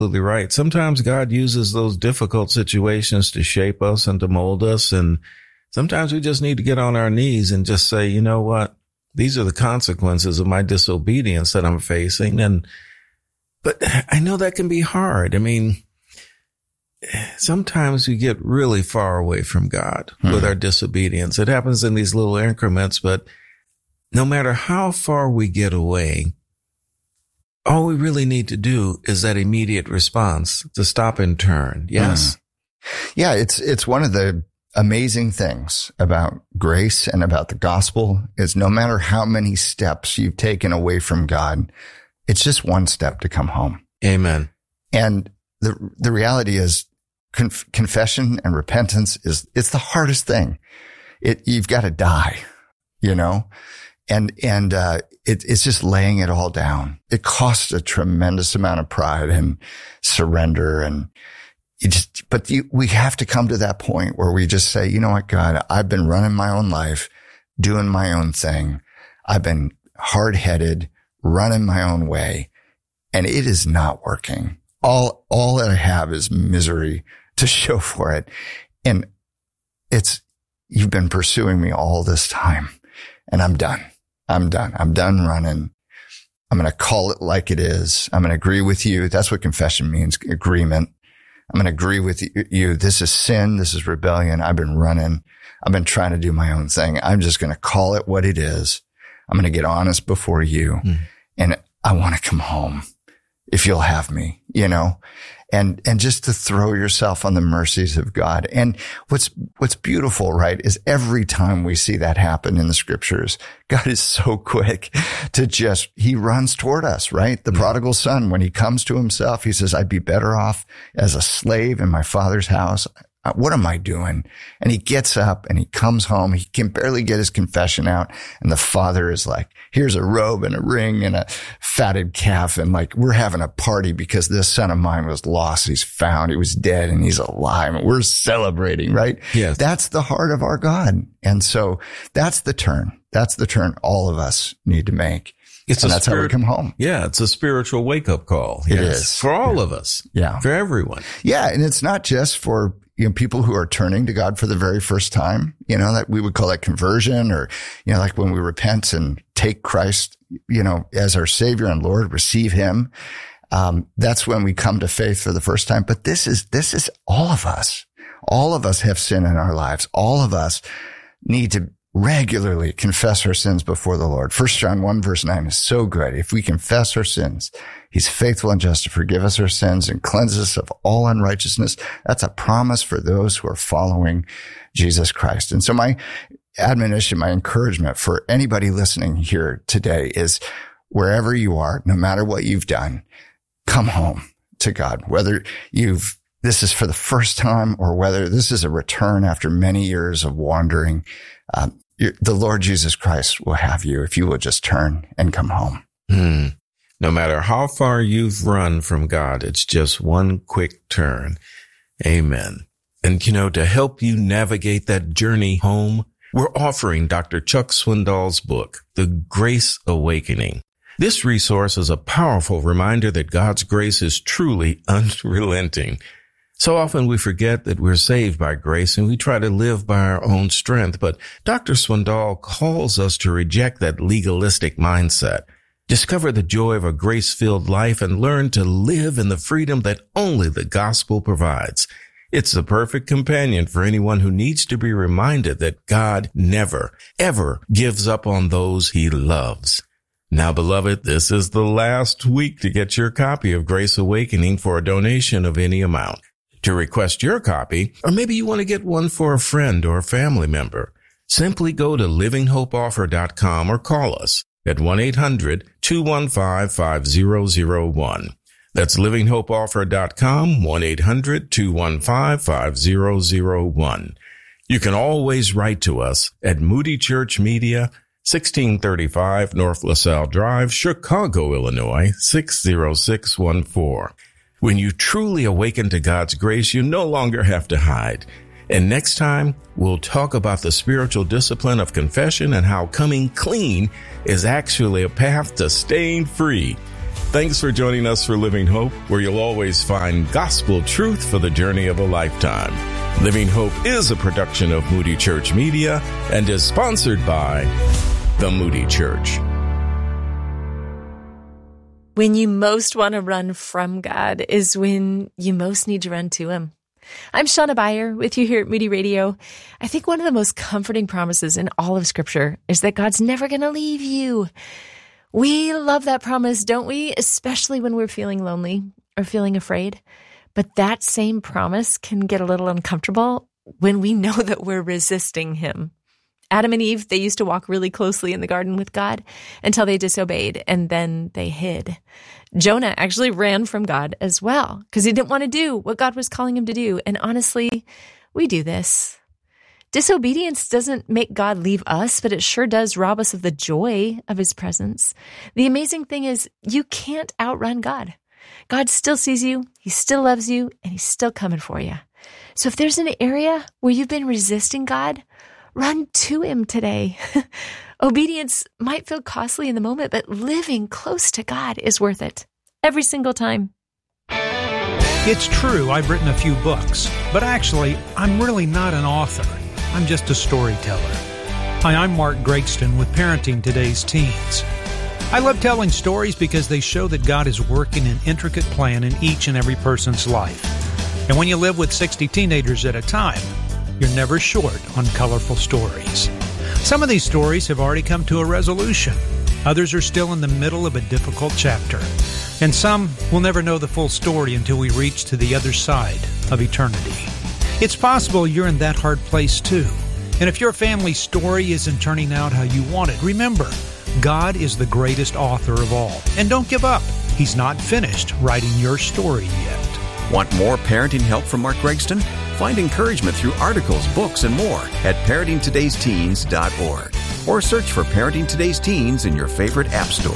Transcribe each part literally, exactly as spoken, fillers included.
absolutely right. Sometimes God uses those difficult situations to shape us and to mold us. And sometimes we just need to get on our knees and just say, you know what? These are the consequences of my disobedience that I'm facing. And, but I know that can be hard. I mean, sometimes we get really far away from God hmm. with our disobedience. It happens in these little increments, but no matter how far we get away, all we really need to do is that immediate response to stop and turn. Yes. Mm. Yeah. It's, it's one of the amazing things about grace and about the gospel is no matter how many steps you've taken away from God, it's just one step to come home. Amen. And the, the reality is conf- confession and repentance is, it's the hardest thing. It, you've got to die, you know? And, and, uh, it, it's just laying it all down. It costs a tremendous amount of pride and surrender. And you just, but you, we have to come to that point where we just say, you know what, God, I've been running my own life, doing my own thing. I've been hard headed, running my own way, and it is not working. All, all that I have is misery to show for it. And it's, you've been pursuing me all this time, and I'm done. I'm done. I'm done running. I'm going to call it like it is. I'm going to agree with you. That's what confession means, agreement. I'm going to agree with you. This is sin. This is rebellion. I've been running. I've been trying to do my own thing. I'm just going to call it what it is. I'm going to get honest before you. Mm. And I want to come home if you'll have me, you know, and, and just to throw yourself on the mercies of God. And what's, what's beautiful, right, is every time we see that happen in the scriptures, God is so quick to just, he runs toward us, right? The mm-hmm. prodigal son, when he comes to himself, he says, I'd be better off as a slave in my father's house. What am I doing? And he gets up and he comes home. He can barely get his confession out. And the father is like, here's a robe and a ring and a fatted calf. And like, we're having a party because this son of mine was lost. He's found. He was dead and he's alive. And we're celebrating, right? Yes. That's the heart of our God. And so that's the turn. That's the turn all of us need to make. It's and a that's spirit, how we come home. Yeah. It's a spiritual wake up call. It yes. is. For all yeah. of us. Yeah. For everyone. Yeah. And it's not just for, you know, people who are turning to God for the very first time, you know, that we would call that conversion, or, you know, like when we repent and take Christ, you know, as our Savior and Lord, receive him. Um, that's when we come to faith for the first time. But this is, this is all of us. All of us have sin in our lives. All of us need to regularly confess our sins before the Lord. First John one verse nine is so good. If we confess our sins, he's faithful and just to forgive us our sins and cleanse us of all unrighteousness. That's a promise for those who are following Jesus Christ. And so my admonition, my encouragement for anybody listening here today is wherever you are, no matter what you've done, come home to God, whether you've this is for the first time or whether this is a return after many years of wandering. Uh, the Lord Jesus Christ will have you if you will just turn and come home. Hmm. No matter how far you've run from God, it's just one quick turn. Amen. And, you know, to help you navigate that journey home, we're offering Doctor Chuck Swindoll's book, The Grace Awakening. This resource is a powerful reminder that God's grace is truly unrelenting. So often we forget that we're saved by grace and we try to live by our own strength. But Doctor Swindoll calls us to reject that legalistic mindset, discover the joy of a grace-filled life, and learn to live in the freedom that only the gospel provides. It's the perfect companion for anyone who needs to be reminded that God never, ever gives up on those he loves. Now, beloved, this is the last week to get your copy of Grace Awakening for a donation of any amount. To request your copy, or maybe you want to get one for a friend or a family member, simply go to living hope offer dot com or call us at one eight hundred two one five five zero zero one. That's living hope offer dot com, one eight hundred two one five five zero zero one. You can always write to us at Moody Church Media, sixteen thirty-five North LaSalle Drive, Chicago, Illinois, six zero six one four. When you truly awaken to God's grace, you no longer have to hide. And next time, we'll talk about the spiritual discipline of confession and how coming clean is actually a path to staying free. Thanks for joining us for Living Hope, where you'll always find gospel truth for the journey of a lifetime. Living Hope is a production of Moody Church Media and is sponsored by the Moody Church. When you most want to run from God is when you most need to run to Him. I'm Shauna Beyer with you here at Moody Radio. I think one of the most comforting promises in all of Scripture is that God's never going to leave you. We love that promise, don't we? Especially when we're feeling lonely or feeling afraid. But that same promise can get a little uncomfortable when we know that we're resisting Him. Adam and Eve, they used to walk really closely in the garden with God until they disobeyed, and then they hid. Jonah actually ran from God as well because he didn't want to do what God was calling him to do. And honestly, we do this. Disobedience doesn't make God leave us, but it sure does rob us of the joy of His presence. The amazing thing is you can't outrun God. God still sees you, He still loves you, and He's still coming for you. So if there's an area where you've been resisting God, run to Him today. Obedience might feel costly in the moment, but living close to God is worth it. Every single time. It's true, I've written a few books, but actually, I'm really not an author. I'm just a storyteller. Hi, I'm Mark Gregston with Parenting Today's Teens. I love telling stories because they show that God is working an intricate plan in each and every person's life. And when you live with sixty teenagers at a time, you're never short on colorful stories. Some of these stories have already come to a resolution. Others are still in the middle of a difficult chapter. And some will never know the full story until we reach to the other side of eternity. It's possible you're in that hard place too. And if your family story isn't turning out how you want it, remember, God is the greatest author of all. And don't give up. He's not finished writing your story yet. Want more parenting help from Mark Gregston? Find encouragement through articles, books, and more at parenting todays teens dot org or search for Parenting Today's Teens in your favorite app store.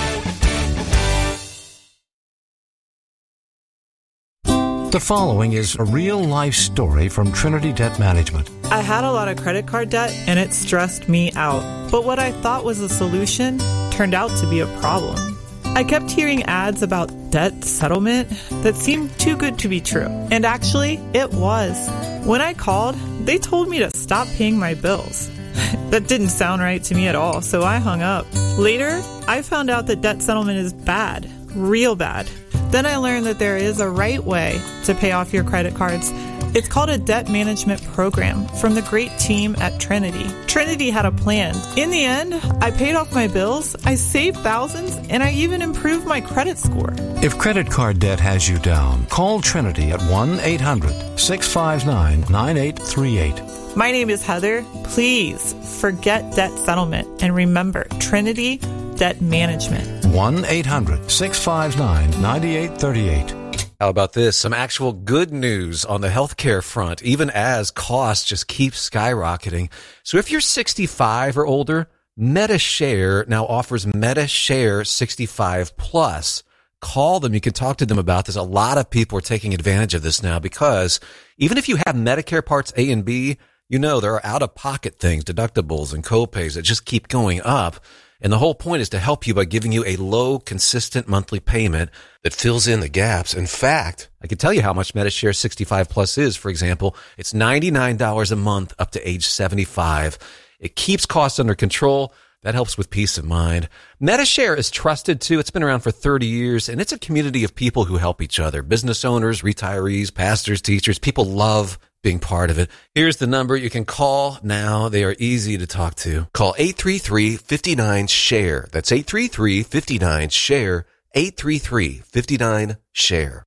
The following is a real-life story from Trinity Debt Management. I had a lot of credit card debt, and it stressed me out. But what I thought was a solution turned out to be a problem. I kept hearing ads about debt settlement that seemed too good to be true. And actually, it was. When I called, they told me to stop paying my bills. That didn't sound right to me at all, so I hung up. Later, I found out that debt settlement is bad, real bad. Then I learned that there is a right way to pay off your credit cards. It's called a debt management program from the great team at Trinity. Trinity had a plan. In the end, I paid off my bills, I saved thousands, and I even improved my credit score. If credit card debt has you down, call Trinity at one eight hundred six five nine nine eight three eight. My name is Heather. Please forget debt settlement and remember Trinity Debt Management. one eight hundred six five nine nine eight three eight. How about this? Some actual good news on the healthcare front, even as costs just keep skyrocketing. So if you're sixty-five or older, MediShare now offers MediShare sixty-five plus. Call them. You can talk to them about this. A lot of people are taking advantage of this now because even if you have Medicare Parts A and B, you know there are out-of-pocket things, deductibles and copays that just keep going up. And the whole point is to help you by giving you a low, consistent monthly payment that fills in the gaps. In fact, I can tell you how much MediShare sixty-five plus is. For example, it's ninety-nine dollars a month up to age seventy-five. It keeps costs under control. That helps with peace of mind. MediShare is trusted too. It's been around for thirty years, and it's a community of people who help each other. Business owners, retirees, pastors, teachers. People love being part of it. Here's the number you can call now. They are easy to talk to. Call eight three three, five nine, SHARE. That's eight three three, five nine, SHARE. eight three three, five nine, SHARE.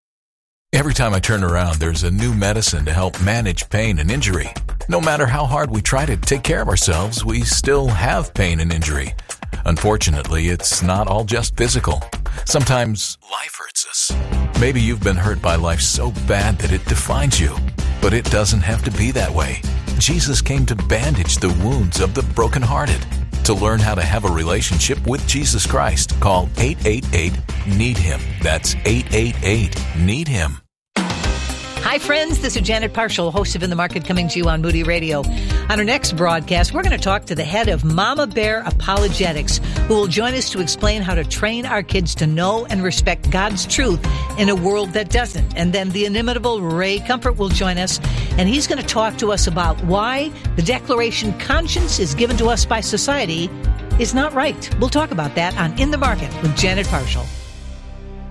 Every time I turn around, there's a new medicine to help manage pain and injury. No matter how hard we try to take care of ourselves, we still have pain and injury. Unfortunately, it's not all just physical. Sometimes life hurts us. Maybe you've been hurt by life so bad that it defines you. But it doesn't have to be that way. Jesus came to bandage the wounds of the brokenhearted. To learn how to have a relationship with Jesus Christ, call eight eight eight, need him. That's eight eight eight, need him. Hi, Hi, friends. This is Janet Parshall, host of In the Market, coming to you on Moody Radio. On our next broadcast, we're going to talk to the head of Mama Bear Apologetics, who will join us to explain how to train our kids to know and respect God's truth in a world that doesn't. And then the inimitable Ray Comfort will join us, and he's going to talk to us about why the declaration conscience is given to us by society is not right. We'll talk about that on In the Market with Janet Parshall.